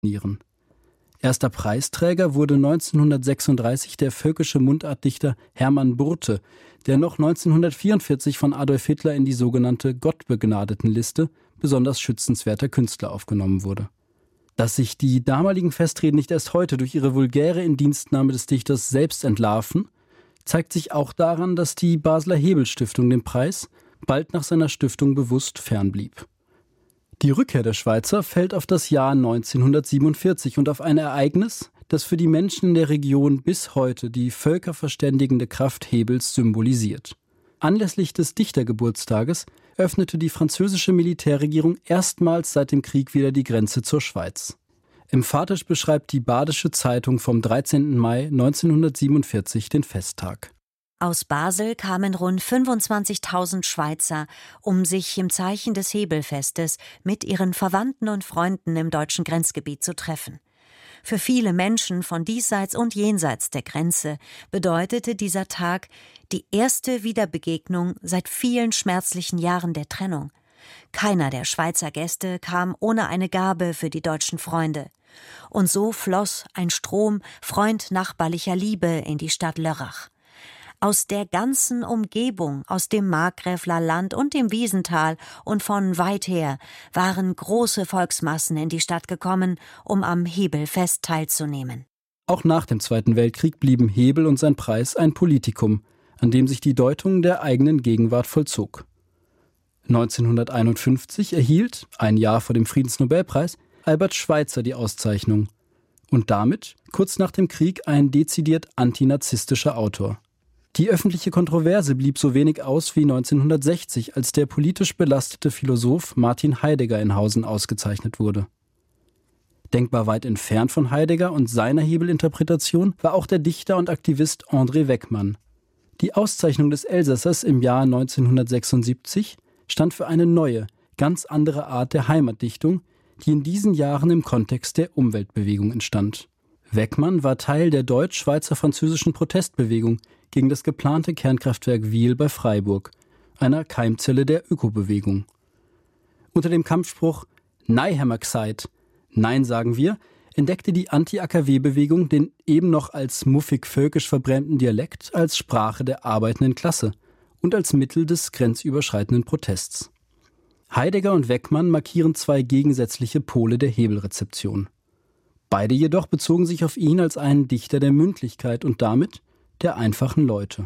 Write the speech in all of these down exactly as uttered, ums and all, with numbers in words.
Nieren. Erster Preisträger wurde neunzehnhundertsechsunddreißig der völkische Mundartdichter Hermann Burte, der noch neunzehnhundertvierundvierzig von Adolf Hitler in die sogenannte Gottbegnadetenliste besonders schützenswerter Künstler aufgenommen wurde. Dass sich die damaligen Festreden nicht erst heute durch ihre vulgäre Indienstnahme des Dichters selbst entlarven, zeigt sich auch daran, dass die Basler Hebel-Stiftung dem Preis bald nach seiner Stiftung bewusst fernblieb. Die Rückkehr der Schweizer fällt auf das Jahr neunzehnhundertsiebenundvierzig und auf ein Ereignis, das für die Menschen in der Region bis heute die völkerverständigende Kraft Hebels symbolisiert. Anlässlich des Dichtergeburtstages öffnete die französische Militärregierung erstmals seit dem Krieg wieder die Grenze zur Schweiz. Emphatisch beschreibt die Badische Zeitung vom dreizehnten Mai neunzehnhundertsiebenundvierzig den Festtag. Aus Basel kamen rund fünfundzwanzigtausend Schweizer, um sich im Zeichen des Hebelfestes mit ihren Verwandten und Freunden im deutschen Grenzgebiet zu treffen. Für viele Menschen von diesseits und jenseits der Grenze bedeutete dieser Tag die erste Wiederbegegnung seit vielen schmerzlichen Jahren der Trennung. Keiner der Schweizer Gäste kam ohne eine Gabe für die deutschen Freunde. Und so floss ein Strom freund-nachbarlicher Liebe in die Stadt Lörrach. Aus der ganzen Umgebung, aus dem Markgräfler Land und dem Wiesental und von weit her waren große Volksmassen in die Stadt gekommen, um am Hebelfest teilzunehmen. Auch nach dem Zweiten Weltkrieg blieben Hebel und sein Preis ein Politikum, an dem sich die Deutung der eigenen Gegenwart vollzog. neunzehnhunderteinundfünfzig erhielt, ein Jahr vor dem Friedensnobelpreis, Albert Schweitzer die Auszeichnung und damit, kurz nach dem Krieg, ein dezidiert antinazistischer Autor. Die öffentliche Kontroverse blieb so wenig aus wie neunzehnhundertsechzig, als der politisch belastete Philosoph Martin Heidegger in Hausen ausgezeichnet wurde. Denkbar weit entfernt von Heidegger und seiner Hebelinterpretation war auch der Dichter und Aktivist André Weckmann. Die Auszeichnung des Elsassers im Jahr neunzehnhundertsechsundsiebzig stand für eine neue, ganz andere Art der Heimatdichtung, die in diesen Jahren im Kontext der Umweltbewegung entstand. Weckmann war Teil der deutsch-schweizer-französischen Protestbewegung gegen das geplante Kernkraftwerk Wiel bei Freiburg, einer Keimzelle der Ökobewegung. Unter dem Kampfspruch »Nei hemmer gseit«, Nein sagen wir, entdeckte die Anti-A K W-Bewegung den eben noch als muffig-völkisch verbrämten Dialekt als Sprache der arbeitenden Klasse und als Mittel des grenzüberschreitenden Protests. Heidegger und Weckmann markieren zwei gegensätzliche Pole der Hebelrezeption. Beide jedoch bezogen sich auf ihn als einen Dichter der Mündlichkeit und damit der einfachen Leute.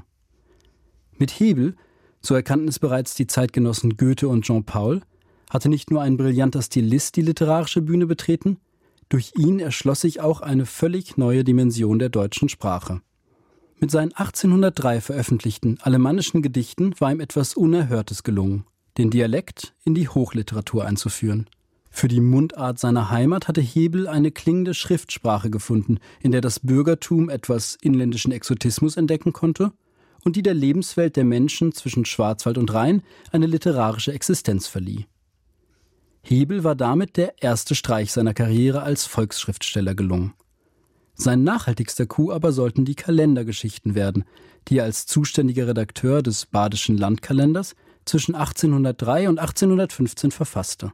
Mit Hebel, so erkannten es bereits die Zeitgenossen Goethe und Jean Paul, hatte nicht nur ein brillanter Stilist die literarische Bühne betreten, durch ihn erschloss sich auch eine völlig neue Dimension der deutschen Sprache. Mit seinen achtzehnhundertdrei veröffentlichten alemannischen Gedichten war ihm etwas Unerhörtes gelungen, den Dialekt in die Hochliteratur einzuführen. Für die Mundart seiner Heimat hatte Hebel eine klingende Schriftsprache gefunden, in der das Bürgertum etwas inländischen Exotismus entdecken konnte und die der Lebenswelt der Menschen zwischen Schwarzwald und Rhein eine literarische Existenz verlieh. Hebel war damit der erste Streich seiner Karriere als Volksschriftsteller gelungen. Sein nachhaltigster Coup aber sollten die Kalendergeschichten werden, die er als zuständiger Redakteur des Badischen Landkalenders zwischen achtzehnhundertdrei und achtzehnhundertfünfzehn verfasste.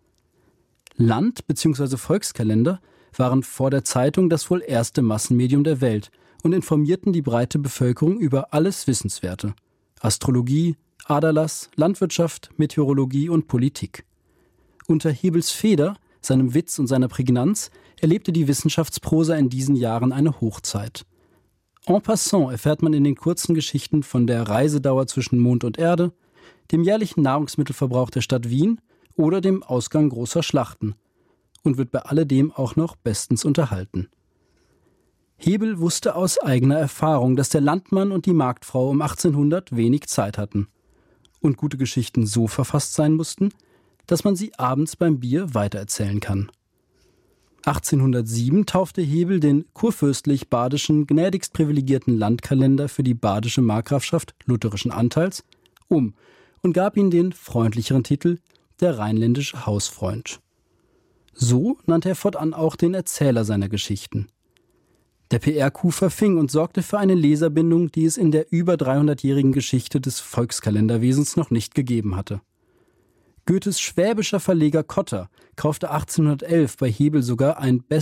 Land- bzw. Volkskalender waren vor der Zeitung das wohl erste Massenmedium der Welt und informierten die breite Bevölkerung über alles Wissenswerte: Astrologie, Aderlass, Landwirtschaft, Meteorologie und Politik. Unter Hebels Feder, seinem Witz und seiner Prägnanz erlebte die Wissenschaftsprosa in diesen Jahren eine Hochzeit. En passant erfährt man in den kurzen Geschichten von der Reisedauer zwischen Mond und Erde, dem jährlichen Nahrungsmittelverbrauch der Stadt Wien oder dem Ausgang großer Schlachten und wird bei alledem auch noch bestens unterhalten. Hebel wusste aus eigener Erfahrung, dass der Landmann und die Marktfrau um achtzehnhundert wenig Zeit hatten und gute Geschichten so verfasst sein mussten, dass man sie abends beim Bier weitererzählen kann. achtzehnhundertsieben taufte Hebel den kurfürstlich-badischen, gnädigst privilegierten Landkalender für die badische Markgrafschaft lutherischen Anteils um und gab ihm den freundlicheren Titel »Der rheinländische Hausfreund«. So nannte er fortan auch den Erzähler seiner Geschichten. Der P R-Coup verfing und sorgte für eine Leserbindung, die es in der über dreihundertjährigen Geschichte des Volkskalenderwesens noch nicht gegeben hatte. Goethes schwäbischer Verleger Cotter kaufte achtzehnhundertelf bei Hebel sogar ein